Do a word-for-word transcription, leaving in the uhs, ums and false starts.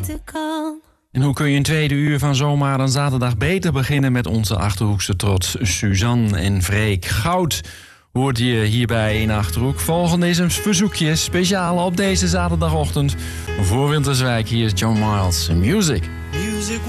te kan. En hoe kun je een tweede uur van Zomaar een zaterdag beter beginnen met onze Achterhoekse trots Suzanne en Freek. Goud hoort je hierbij in Achterhoek. Volgende is een verzoekje speciaal op deze zaterdagochtend voor Winterswijk. Hier is John Miles Music. Music